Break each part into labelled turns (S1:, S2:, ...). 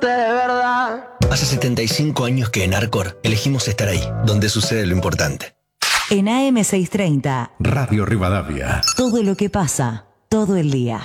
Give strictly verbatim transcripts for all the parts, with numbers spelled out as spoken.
S1: de verdad.
S2: Hace setenta y cinco años que en Arcor elegimos estar ahí, donde sucede lo importante.
S3: En A M seiscientos treinta,
S4: Radio Rivadavia.
S3: Todo lo que pasa, todo el día.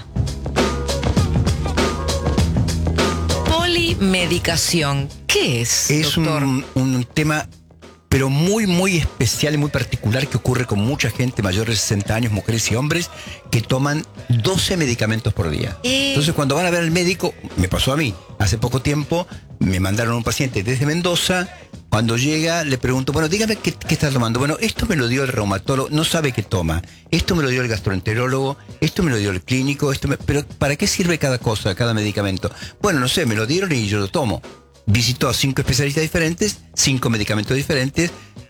S5: Polimedicación. ¿Qué es,
S6: Es
S5: doctor?
S6: un, un tema, pero muy, muy especial y muy particular que ocurre con mucha gente mayor de sesenta años, mujeres y hombres, que toman doce medicamentos por día.
S5: Eh.
S6: Entonces, cuando van a ver al médico, me pasó a mí, hace poco tiempo, me mandaron a un paciente desde Mendoza. Cuando llega, le pregunto, bueno, dígame qué, qué está tomando. Bueno, esto me lo dio el reumatólogo, no sabe qué toma. Esto me lo dio el gastroenterólogo, esto me lo dio el clínico, esto me... pero ¿para qué sirve cada cosa, cada medicamento? Bueno, no sé, me lo dieron y yo lo tomo. Visitó a cinco especialistas diferentes, cinco medicamentos diferentes.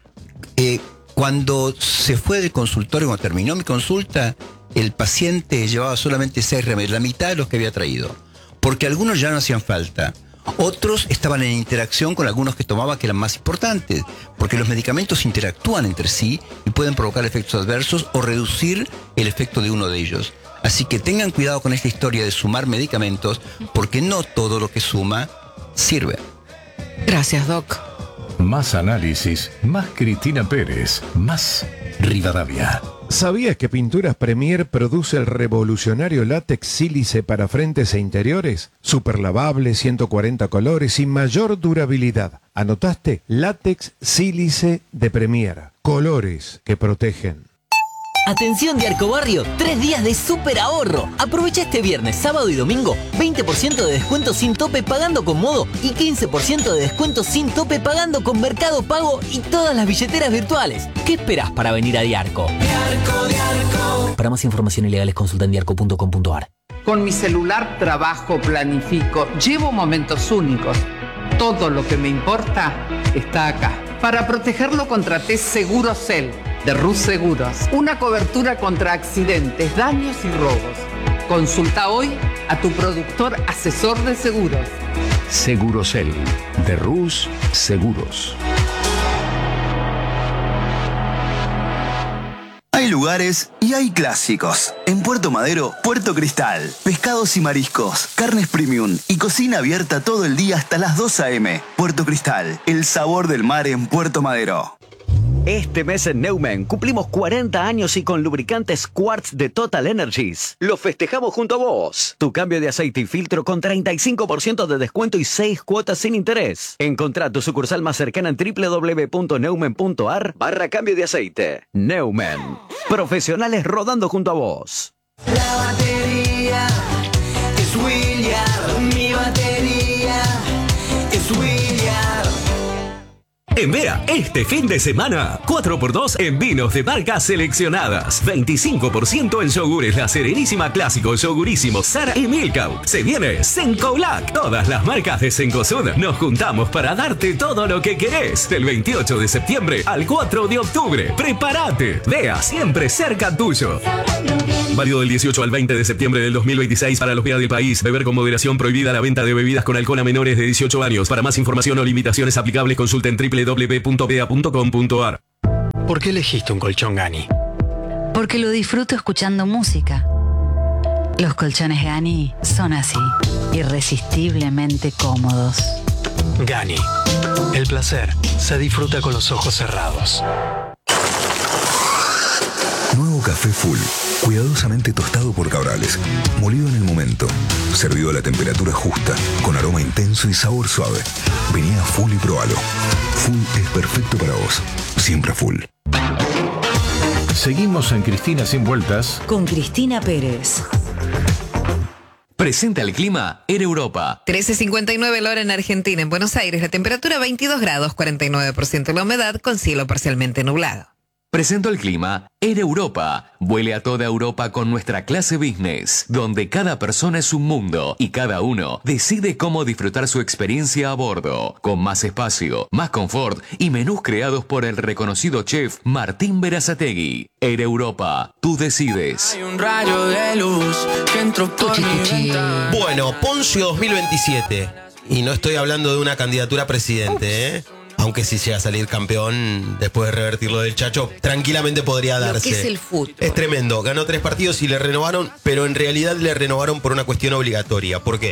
S6: Eh, cuando se fue del consultorio, cuando terminó mi consulta, el paciente llevaba solamente seis remedios, la mitad de los que había traído. Porque algunos ya no hacían falta. Otros estaban en interacción con algunos que tomaba que eran más importantes, porque los medicamentos interactúan entre sí y pueden provocar efectos adversos o reducir el efecto de uno de ellos. Así que tengan cuidado con esta historia de sumar medicamentos, porque no todo lo que suma sirve.
S5: Gracias, Doc.
S4: Más análisis, más Cristina Pérez, más Rivadavia.
S7: ¿Sabías que Pinturas Premier produce el revolucionario látex sílice para frentes e interiores? Super lavable, ciento cuarenta colores y mayor durabilidad. ¿Anotaste? Látex sílice de Premier. Colores que protegen.
S8: Atención de Arcobarrio, tres días de súper ahorro. Aprovecha este viernes, sábado y domingo, veinte por ciento de descuento sin tope pagando con Modo y quince por ciento de descuento sin tope pagando con Mercado Pago y todas las billeteras virtuales. ¿Qué esperás para venir a Diarco?
S1: Diarco, Diarco.
S8: Para más información y legales consulta en diarco punto com punto ar.
S9: Con mi celular trabajo, planifico, llevo momentos únicos. Todo lo que me importa está acá. Para protegerlo contraté Segurocel de Rus Seguros. Una cobertura contra accidentes, daños y robos. Consulta hoy a tu productor asesor de seguros.
S4: Segurocel de Rus Seguros.
S10: Hay lugares y hay clásicos. En Puerto Madero, Puerto Cristal. Pescados y mariscos, carnes premium y cocina abierta todo el día hasta las dos a eme. Puerto Cristal, el sabor del mar en Puerto Madero.
S11: Este mes en Neumann cumplimos cuarenta años y con lubricantes Quartz de Total Energies. Lo festejamos junto a vos. Tu cambio de aceite y filtro con treinta y cinco por ciento de descuento y seis cuotas sin interés. Encontrá tu sucursal más cercana en doble u doble u doble u punto neumann punto ar barra cambio de aceite. Neumann. Profesionales rodando junto a vos.
S1: La batería es William. Mi batería es William.
S12: En Vera, este fin de semana, cuatro por dos en vinos de marcas seleccionadas. veinticinco por ciento en yogures La Serenísima Clásico, Yogurísimo, Sara y Milkout. Se viene Senko Black. Todas las marcas de Cencosud. Nos juntamos para darte todo lo que querés. Del veintiocho de septiembre al cuatro de octubre. ¡Prepárate! Vea, siempre cerca tuyo. Válido del dieciocho al veinte de septiembre del dos mil veintiséis para los V E A del país. Beber con moderación. Prohibida la venta de bebidas con alcohol a menores de dieciocho años. Para más información o limitaciones aplicables, consulta en doble u doble u doble u punto v e a punto com punto ar.
S13: ¿Por qué elegiste un colchón Gani?
S14: Porque lo disfruto escuchando música. Los colchones Gani son así, irresistiblemente cómodos.
S13: Gani. El placer se disfruta con los ojos cerrados.
S15: Nuevo café Full, cuidadosamente tostado por Cabrales, molido en el momento, servido a la temperatura justa, con aroma intenso y sabor suave. Vení a Full y probalo. Full es perfecto para vos, siempre Full.
S4: Seguimos en Cristina Sin Vueltas
S3: con Cristina Pérez.
S16: Presenta el clima en Europa.
S5: trece cincuenta y nueve la hora en Argentina. En Buenos Aires, la temperatura veintidós grados, cuarenta y nueve por ciento la humedad, con cielo parcialmente nublado.
S16: Presento el clima en Europa. Vuele a toda Europa con nuestra clase business, donde cada persona es un mundo y cada uno decide cómo disfrutar su experiencia a bordo, con más espacio, más confort y menús creados por el reconocido chef Martín Berazategui. En Europa, tú decides.
S1: Hay un rayo de luz que entró por mi ventana.
S17: Bueno, Poncio dos mil veintisiete. Y no estoy hablando de una candidatura a presidente, ¿eh? Aunque si llega a salir campeón después de revertir lo del Chacho, tranquilamente podría darse.
S5: Lo que es el fútbol.
S17: Es tremendo. Ganó tres partidos y le renovaron, pero en realidad le renovaron por una cuestión obligatoria. ¿Por qué?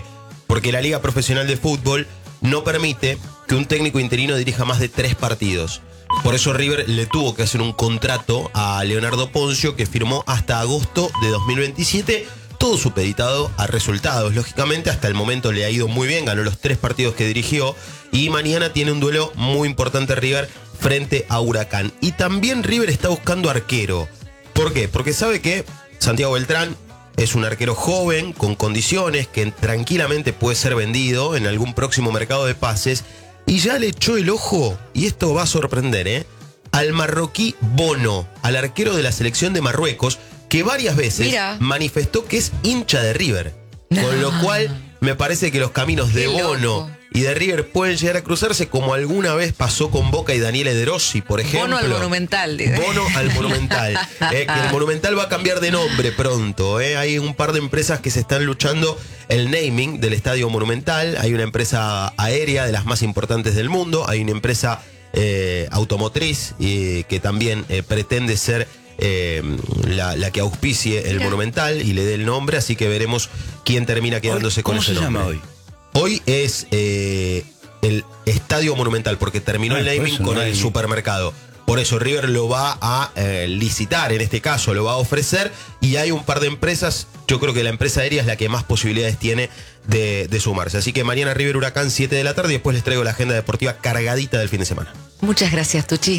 S17: porque la Liga Profesional de Fútbol no permite que un técnico interino dirija más de tres partidos. Por eso River le tuvo que hacer un contrato a Leonardo Poncio, que firmó hasta agosto de dos mil veintisiete, todo supeditado a resultados. Lógicamente, hasta el momento le ha ido muy bien, ganó los tres partidos que dirigió, y mañana tiene un duelo muy importante River frente a Huracán. Y también River está buscando arquero. ¿Por qué? Porque sabe que Santiago Beltrán es un arquero joven, con condiciones, que tranquilamente puede ser vendido en algún próximo mercado de pases, y ya le echó el ojo, y esto va a sorprender, ¿eh?, al marroquí Bono, al arquero de la selección de Marruecos, que varias veces Mira. manifestó que es hincha de River. No. Con lo cual, me parece que los caminos de Qué Bono loco. y de River pueden llegar a cruzarse, como alguna vez pasó con Boca y Daniele De Rossi, por ejemplo.
S5: Bono al Monumental. Dice.
S17: Bono al Monumental. eh, que el Monumental va a cambiar de nombre pronto. Eh. Hay un par de empresas que se están luchando el naming del Estadio Monumental. Hay una empresa aérea de las más importantes del mundo. Hay una empresa eh, automotriz eh, que también eh, pretende ser Eh, la, la que auspicie el Mira. Monumental y le dé el nombre, así que veremos quién termina quedándose con ese nombre. ¿Cómo se llama hoy? Hoy es eh, el Estadio Monumental, porque terminó ah, el naming con no el supermercado. Por eso River lo va a eh, licitar, en este caso lo va a ofrecer, y hay un par de empresas. Yo creo que la empresa aérea es la que más posibilidades tiene de, de sumarse. Así que mañana River Huracán, siete de la tarde, y después les traigo la agenda deportiva cargadita del fin de semana.
S5: Muchas gracias, Tucci.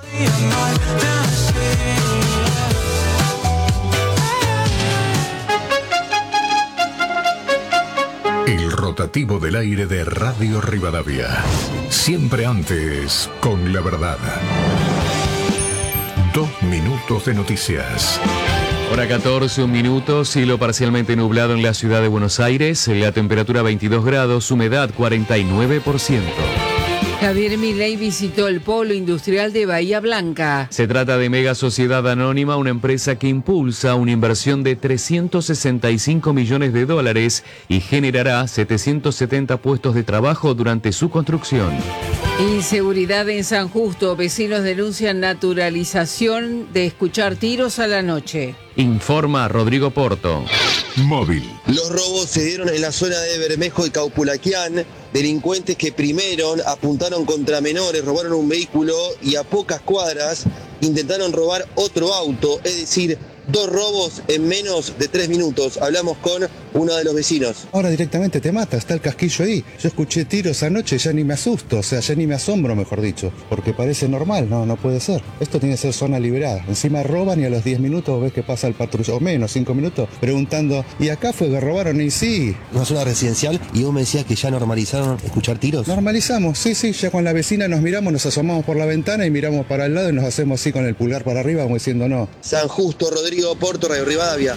S4: El rotativo del aire de Radio Rivadavia. Siempre antes, con la verdad. Dos minutos de noticias.
S16: Hora catorce, un minuto, cielo parcialmente nublado en la ciudad de Buenos Aires, la temperatura veintidós grados, humedad cuarenta y nueve por ciento.
S18: Javier Milei visitó el polo industrial de Bahía Blanca.
S16: Se trata de Mega Sociedad Anónima, una empresa que impulsa una inversión de trescientos sesenta y cinco millones de dólares y generará setecientos setenta puestos de trabajo durante su construcción.
S18: Inseguridad en San Justo. Vecinos denuncian naturalización de escuchar tiros a la noche.
S16: Informa Rodrigo Porto.
S4: Móvil.
S19: Los robos se dieron en la zona de Bermejo y Caupulaquián. Delincuentes que primero apuntaron contra menores, robaron un vehículo y a pocas cuadras intentaron robar otro auto, es decir, dos robos en menos de tres minutos. Hablamos con uno de los vecinos.
S20: Ahora directamente te mata, está el casquillo ahí. Yo escuché tiros anoche, ya ni me asusto, o sea, ya ni me asombro, mejor dicho, porque parece normal, no, no puede ser. Esto tiene que ser zona liberada. Encima roban y a los diez minutos ves que pasa el patrullero, o menos, cinco minutos, preguntando, ¿y acá fue que robaron? Y sí.
S21: Una zona residencial, y vos me decías que ya normalizaron escuchar tiros.
S20: Normalizamos, sí, sí, ya con la vecina nos miramos, nos asomamos por la ventana y miramos para el lado y nos hacemos así con el pulgar para arriba, como diciendo no.
S19: San Justo, Rodrigo Porto, Radio Rivadavia.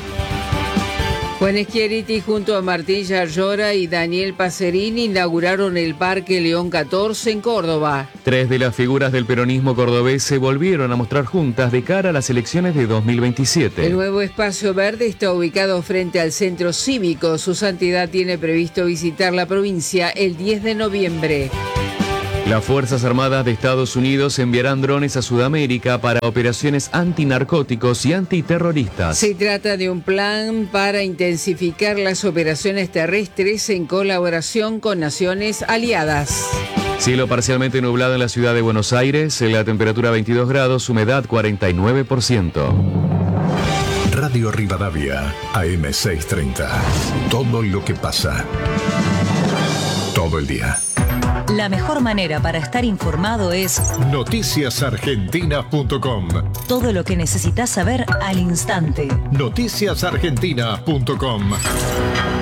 S18: Juan Schiaretti junto a Martín Yarlora y Daniel Pacerini inauguraron el Parque León catorce en Córdoba.
S16: Tres de las figuras del peronismo cordobés se volvieron a mostrar juntas de cara a las elecciones de dos mil veintisiete.
S18: El nuevo espacio verde está ubicado frente al centro cívico. Su santidad tiene previsto visitar la provincia el diez de noviembre.
S16: Las Fuerzas Armadas de Estados Unidos enviarán drones a Sudamérica para operaciones antinarcóticos y antiterroristas.
S18: Se trata de un plan para intensificar las operaciones terrestres en colaboración con naciones aliadas.
S16: Cielo parcialmente nublado en la ciudad de Buenos Aires, la temperatura veintidós grados, humedad cuarenta y nueve por ciento.
S4: Radio Rivadavia, A M seiscientos treinta. Todo lo que pasa. Todo el día.
S3: La mejor manera para estar informado es
S4: noticias argentinas punto com.
S3: Todo lo que necesitas saber al instante.
S4: noticias argentinas punto com.